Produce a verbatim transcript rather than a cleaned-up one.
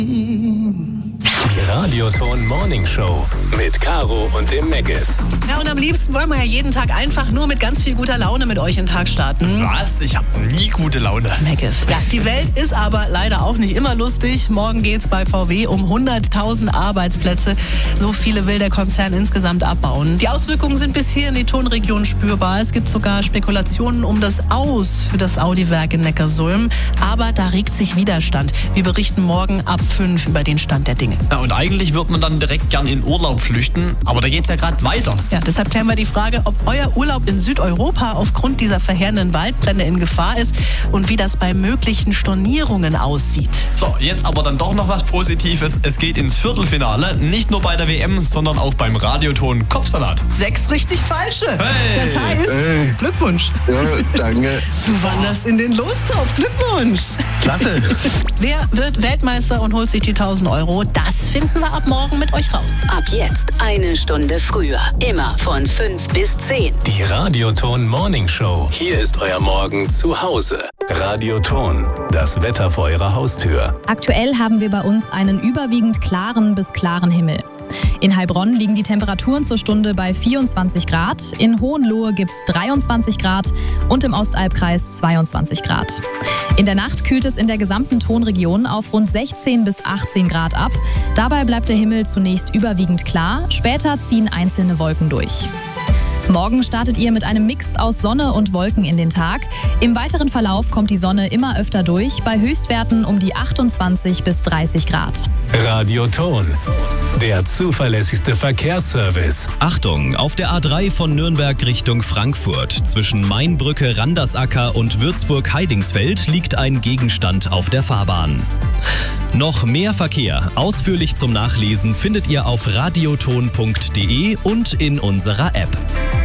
Die Radioton Morning Show mit Caro und dem Meggis. Ja, und am liebsten wollen wir ja jeden Tag einfach nur mit ganz viel guter Laune mit euch in den Tag starten. Was? Ich habe nie gute Laune. Meggis. Ja, die Welt ist aber leider auch nicht immer lustig. Morgen geht's bei V W um hunderttausend Arbeitsplätze. So viele will der Konzern insgesamt abbauen. Die Auswirkungen sind bis hier in die Tonregion spürbar. Es gibt sogar Spekulationen um das Aus für das Audi-Werk in Neckarsulm. Aber da regt sich Widerstand. Wir berichten morgen ab fünf über den Stand der Dinge. Ja, und eigentlich würde man dann direkt gern in Urlaub flüchten, aber da geht's ja gerade weiter. Ja, deshalb klären wir die Frage, ob euer Urlaub in Südeuropa aufgrund dieser verheerenden Waldbrände in Gefahr ist und wie das bei möglichen Stornierungen aussieht. So, jetzt aber dann doch noch was Positives. Es geht ins Viertelfinale, nicht nur bei der W M, sondern auch beim Radioton Kopfsalat. Sechs richtig falsche. Hey. Das heißt, Hey. Glückwunsch. Ja, danke. Du wanderst in den Lostopf. Glückwunsch. Klasse. Wer wird Weltmeister und holt sich die tausend Euro? Das finden wir ab morgen mit euch raus. Ab jetzt eine Stunde früher. Immer von fünf bis zehn. Die Radioton Morning Show. Hier ist euer Morgen zu Hause. Radioton. Das Wetter vor eurer Haustür. Aktuell haben wir bei uns einen überwiegend klaren bis klaren Himmel. In Heilbronn liegen die Temperaturen zur Stunde bei vierundzwanzig Grad, in Hohenlohe gibt es dreiundzwanzig Grad und im Ostalbkreis zweiundzwanzig Grad. In der Nacht kühlt es in der gesamten Tonregion auf rund sechzehn bis achtzehn Grad ab. Dabei bleibt der Himmel zunächst überwiegend klar, später ziehen einzelne Wolken durch. Morgen startet ihr mit einem Mix aus Sonne und Wolken in den Tag. Im weiteren Verlauf kommt die Sonne immer öfter durch, bei Höchstwerten um die achtundzwanzig bis dreißig Grad. Radioton. Der zuverlässigste Verkehrsservice. Achtung, auf der A drei von Nürnberg Richtung Frankfurt zwischen Mainbrücke, Randersacker und Würzburg-Heidingsfeld liegt ein Gegenstand auf der Fahrbahn. Noch mehr Verkehr, ausführlich zum Nachlesen, findet ihr auf radioton punkt de und in unserer App.